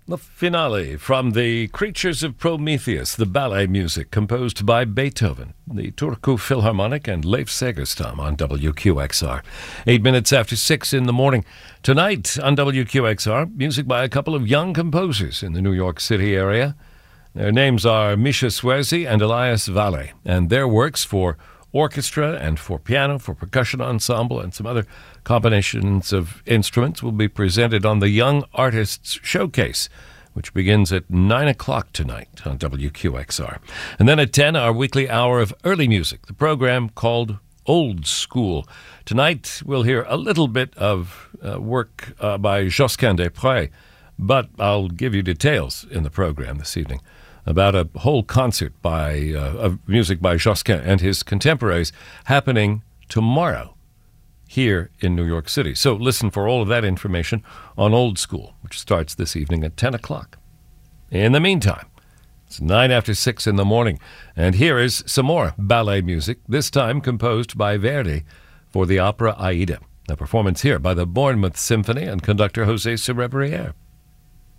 The finale from the Creatures of Prometheus, the ballet music composed by Beethoven, the Turku Philharmonic and Leif Segerstam on WQXR. 8 minutes after 6 in the morning. Tonight on WQXR, music by a couple of young composers in the New York City area. Their names are Misha Swerzy and Elias Valle, and their works for orchestra and for piano, for percussion ensemble, and some other combinations of instruments will be presented on the Young Artists Showcase, which begins at 9 o'clock tonight on WQXR. And then at 10, our weekly hour of early music, the program called Old School. Tonight, we'll hear a little bit of work by Josquin des Prez, but I'll give you details in the program this evening about a whole concert of music by Josquin and his contemporaries happening tomorrow here in New York City. So listen for all of that information on Old School, which starts this evening at 10 o'clock. In the meantime, it's 9 after 6 in the morning, and here is some more ballet music, this time composed by Verdi for the opera Aida. A performance here by the Bournemouth Symphony and conductor José Cerebriere.